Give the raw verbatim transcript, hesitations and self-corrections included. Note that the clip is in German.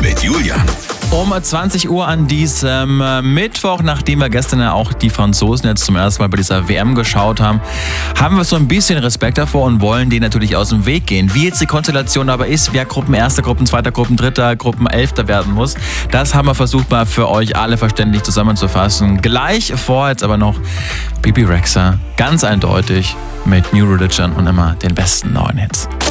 mit Julian. Um zwanzig Uhr an diesem Mittwoch, nachdem wir gestern ja auch die Franzosen jetzt zum ersten Mal bei dieser W M geschaut haben, haben wir so ein bisschen Respekt davor und wollen denen natürlich aus dem Weg gehen. Wie jetzt die Konstellation aber ist, wer Gruppenerster, Gruppenzweiter, Gruppendritter, Gruppenelfter werden muss, das haben wir versucht mal für euch alle verständlich zusammenzufassen. Gleich vor jetzt aber noch Bebe Rexha, ganz eindeutig mit New Religion und immer den besten neuen Hits.